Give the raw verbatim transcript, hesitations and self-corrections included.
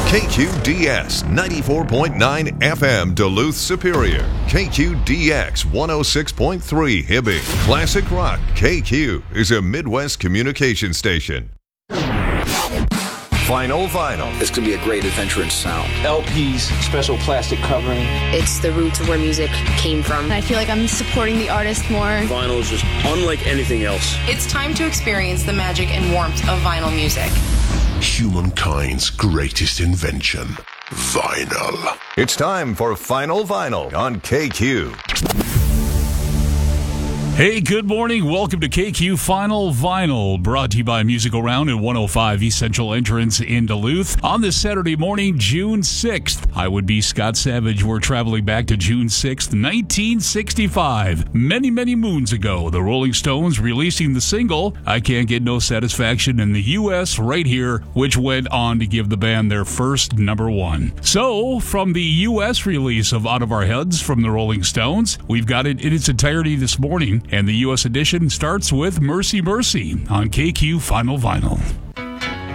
K Q D S ninety-four point nine F M Duluth Superior. K Q D X one oh six point three Hibbing. Classic Rock K Q is a Midwest communication station. Final Vinyl. It's going to be a great adventure in sound. L P's, special plastic covering. It's the roots of where music came from. I feel like I'm supporting the artist more. Vinyl is just unlike anything else. It's time to experience the magic and warmth of vinyl music. Humankind's greatest invention, vinyl. It's time for Final Vinyl on K Q. Hey, good morning. Welcome to K Q Final Vinyl, brought to you by Musical Round at one oh five East Central Entrance in Duluth. On this Saturday morning, June sixth, I would be Scott Savage. We're traveling back to June sixth, nineteen sixty-five. Many, many moons ago, the Rolling Stones releasing the single, I Can't Get No Satisfaction in the U S right here, which went on to give the band their first number one. So, from the U S release of Out of Our Heads from the Rolling Stones, we've got it in its entirety this morning. And the U S edition starts with Mercy Mercy on K Q Final Vinyl.